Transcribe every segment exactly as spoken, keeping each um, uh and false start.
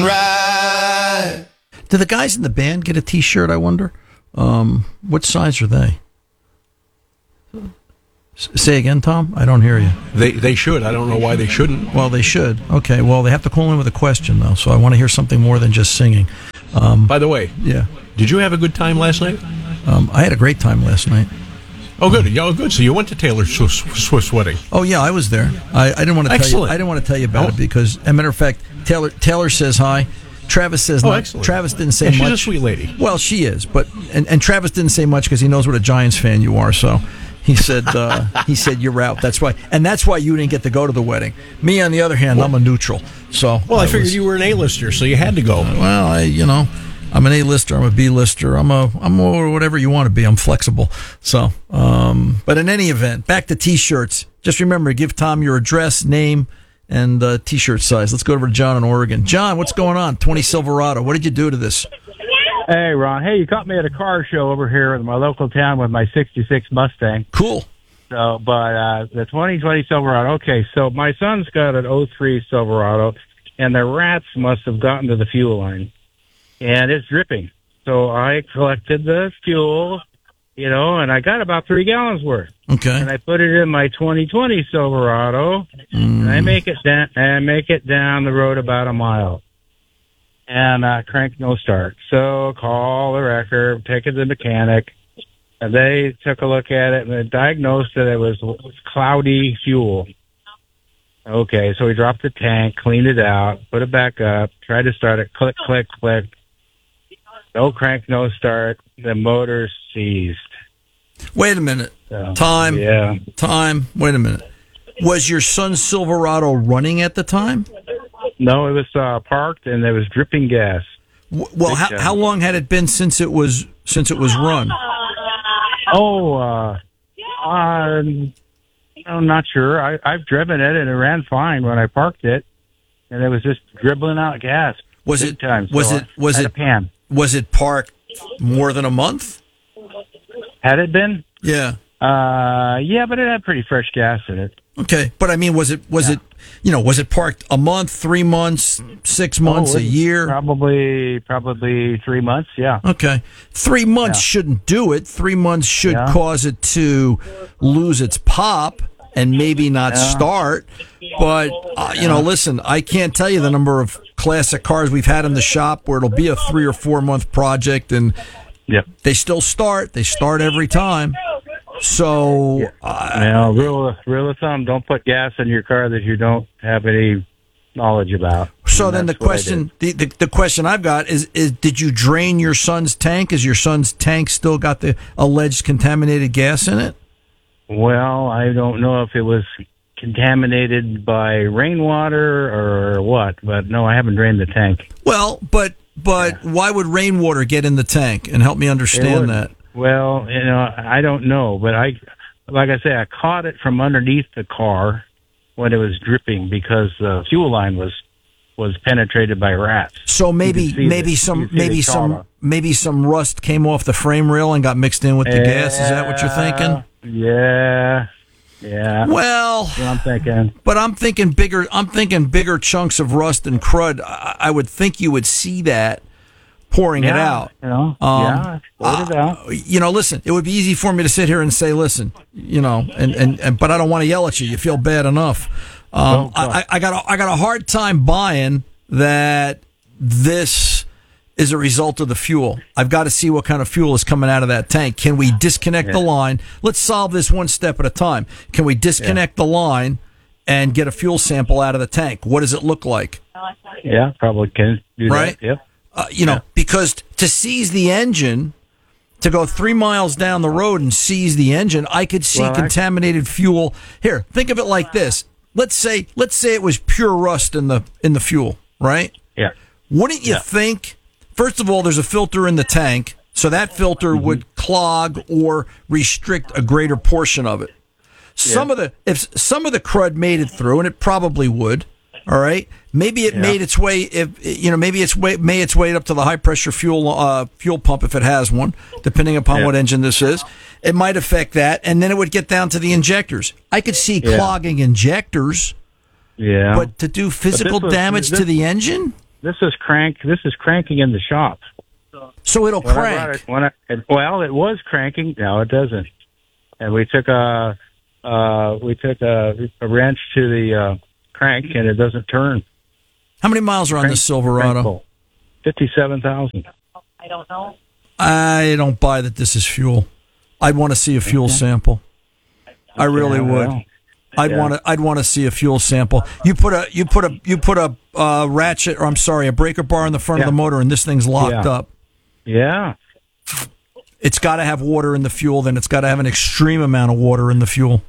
Right. Do the guys in the band get a T-shirt, I wonder? Um, what size are they? S- say again, Tom? I don't hear you. They they should. I don't know why they shouldn't. Well, they should. Okay, well, they have to call in with a question, though, so I want to hear something more than just singing. Um, By the way, yeah. Did you have a good time last night? Um, I had a great time last night. Oh, good. Yeah, oh, good. So you went to Taylor Swift's wedding. Oh, yeah, I was there. I, I didn't want to tell Excellent. you. I didn't want to tell you about Oh. it because, as a matter of fact, Taylor Taylor says hi. Travis says Oh, not. excellent. Travis didn't say Yeah, she's much. a sweet lady. Well, she is, but and, and Travis didn't say much because he knows what a Giants fan you are. So he said uh, he said you're out. That's why, and that's why you didn't get to go to the wedding. Me, on the other hand, Well- I'm a neutral. So Well, I, I figured was- you were an A-lister, so you had to go. Well, I you know. I'm an A-lister. I'm a B-lister. I'm a I'm a whatever you want to be. I'm flexible. So, um, but in any event, back to T-shirts. Just remember, give Tom your address, name, and uh, T-shirt size. Let's go over to John in Oregon. John, what's going on? twenty Silverado. What did you do to this? Hey, Ron. Hey, you caught me at a car show over here in my local town with my sixty-six Mustang. Cool. So, but uh, the twenty twenty Silverado. Okay, so my son's got an oh three Silverado, and the rats must have gotten to the fuel line. And it's dripping. So I collected the fuel, you know, and I got about three gallons worth. Okay. And I put it in my twenty twenty Silverado, Mm. and I make it down, and I make it down the road about a mile. And uh, crank no start. So call the wrecker, take it to the mechanic, and they took a look at it and they diagnosed that it was, was cloudy fuel. Okay, so we dropped the tank, cleaned it out, put it back up, tried to start it, click, click, click. No crank, no start. The motor seized. Wait a minute. So, Time. Yeah. Time. Wait a minute. Was your son's Silverado running at the time? No, it was uh, parked and there was dripping gas. W- Well, how, how long had it been since it was since it was run? Oh, uh, um, I'm not sure. I, I've driven it and it ran fine when I parked it, and it was just dribbling out gas. Was big it time. was So it was I had it a pan? was it parked more than a month? Had it been? Yeah. Uh, yeah, but it had pretty fresh gas in it. Okay, but I mean, was it was Yeah. it you know was it parked a month, three months, six months, Oh, a it- year? Probably, probably three months. Yeah. Okay, three months Yeah. shouldn't do it. Three months should Yeah. cause it to lose its pop and maybe not Yeah. start. But uh, you know, listen, I can't tell you the number of classic cars we've had in the shop where it'll be a three or four month project and Yep. they still start. They start every time. So uh, Now, rule of, rule of thumb: don't put gas in your car that you don't have any knowledge about. So And then the that's what I question, the, the the question I've got is, is did you drain your son's tank? Is your son's tank still got the alleged contaminated gas in it? did. Well, I don't know if it was contaminated by rainwater or what, but no, I haven't drained the tank. Well, but but why would rainwater get in the tank? And help me It understand would- that. Well, you know, I don't know, but I, like I say, I caught it from underneath the car when it was dripping because the fuel line was was penetrated by rats. So maybe You can see maybe the- some you can see maybe the some trauma. maybe some rust came off the frame rail and got mixed in with the gas. Is that what you're thinking? Yeah, yeah. Well, That's what I'm thinking. but I'm thinking bigger. I'm thinking bigger chunks of rust and crud. I, I would think you would see that pouring it Yeah, out. You know, Um, yeah, poured it out. Uh, you know, listen, it would be easy for me to sit here and say, listen, you know, and, and, and but I don't want to yell at you. You feel bad enough. Um, Oh, I, I got a, I got a hard time buying that this is a result of the fuel. I've got to see what kind of fuel is coming out of that tank. Can we disconnect Yeah. the line? Let's solve this one step at a time. Can we disconnect the line and get a fuel sample out of the tank? What does it look like? Yeah, probably can do Right? that. Yep. Uh, you know, because to seize the engine, to go three miles down the road and seize the engine, I could see Well, I- contaminated fuel. Here, think of it like this. Let's say, let's say it was pure rust in the in the fuel, right? Yeah. Wouldn't you Yeah. think? First of all, there's a filter in the tank, so that filter Mm-hmm. would clog or restrict a greater portion of it. Some Yeah. of the if some of the crud made it through, and it probably would. All right, maybe it Yeah. made its way. If you know, maybe it's way made its way up to the high pressure fuel uh, fuel pump if it has one, depending upon Yeah. what engine this is. It might affect that, and then it would get down to the injectors. I could see Yeah. clogging injectors, Yeah. but to do physical was- damage this- to the engine. this is crank. This is cranking in the shop. So it'll When I crank. brought it, when I, it, well, it was cranking. Now it doesn't. And we took a uh, we took a, a wrench to the uh, crank, and it doesn't turn. How many miles are on Crank- this Silverado? Fifty-seven thousand. I don't know. I don't buy that this is fuel. I'd want to see a fuel sample. I really Yeah, would. well, I'd yeah. want to. I'd want to see a fuel sample. You put a. You put a. You put a uh, ratchet, or I'm sorry, a breaker bar in the front Yeah. of the motor, and this thing's locked Yeah. up. Yeah. It's got to have water in the fuel. Then it's got to have an extreme amount of water in the fuel.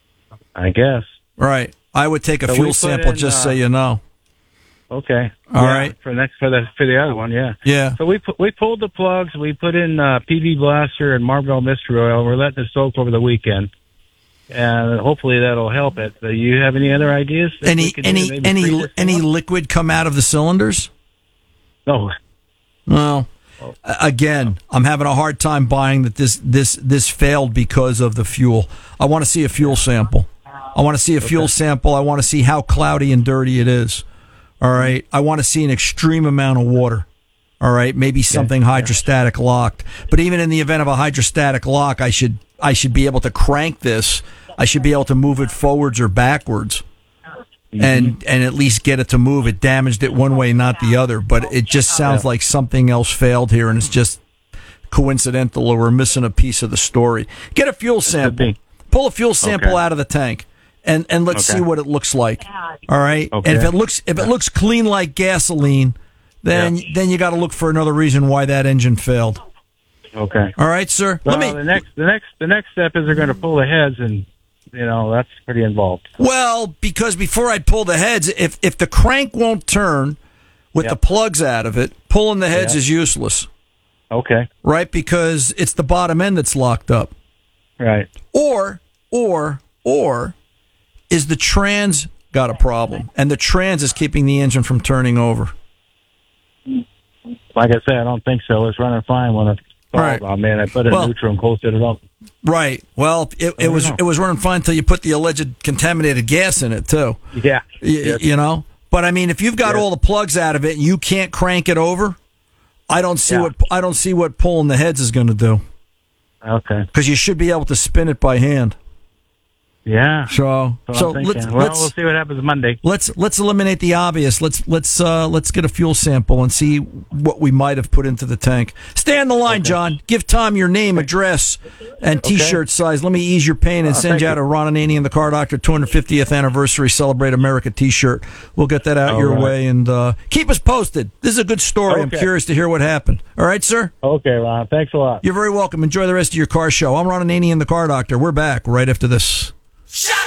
I guess. Right. I would take a So we fuel put sample in, just uh, so you know. Okay. All yeah, right. For next for the for the other one, yeah. Yeah. So we put, we pulled the plugs. We put in uh, P V Blaster and Marvell Mystery Oil. We're letting it soak over the weekend, and hopefully that'll help it. Do you have any other ideas? that we Any could do to any maybe any free this any thing up? liquid come out of the cylinders? No. Well, a- again, I'm having a hard time buying that this this this failed because of the fuel. I want to see a fuel sample. I want to see a fuel sample. I want to see how cloudy and dirty it is. All right. I want to see an extreme amount of water. All right. Maybe something hydrostatic locked. But even in the event of a hydrostatic lock, I should I should be able to crank this. I should be able to move it forwards or backwards. And and at least get it to move. It damaged it one way, not the other. But it just sounds like something else failed here, and it's just coincidental, or we're missing a piece of the story. Get a fuel sample. be. Pull a fuel sample Okay. out of the tank, and and let's Okay. see what it looks like. All right. Okay. And if it looks if it looks clean like gasoline, then Yeah. then you got to look for another reason why that engine failed. Okay. All right, sir. Well, Let me. the next the next the next step is they're going to pull the heads, and you know that's pretty involved. Well, because before I'd pull the heads, if if the crank won't turn with Yep. the plugs out of it, pulling the heads Yeah. is useless, Okay. right? Because it's the bottom end that's locked up. Right. Or or or is the trans got a problem, and the trans is keeping the engine from turning over? Like I said, I don't think so. It's running fine when it's Right. I mean, I put it Well- in neutral and closed it up. Right. Well, it, it was know. it was running fine until you put the alleged contaminated gas in it too. Yeah. Y- Yes. You know. But I mean, if you've got Yeah. all the plugs out of it and you can't crank it over, I don't see Yeah. what I don't see what pulling the heads is going to do, Okay. because you should be able to spin it by hand. Yeah. So That's so what I'm let's thinking. Well, let's we'll see what happens Monday. let's let's eliminate the obvious. Let's let's uh, let's get a fuel sample and see what we might have put into the tank. Stay on the line, John. Give Tom your name, address, and T-shirt size. Let me ease your pain and Uh, send thank you out you. a Ron Ananian and the Car Doctor two hundred fiftieth anniversary Celebrate America T-shirt. We'll get that out All your right. way, and uh, keep us posted. This is a good story. I'm Okay. curious to hear what happened. All right, sir. Okay, Ron. Thanks a lot. You're very welcome. Enjoy the rest of your car show. I'm Ron Ananian and the Car Doctor. We're back right after this.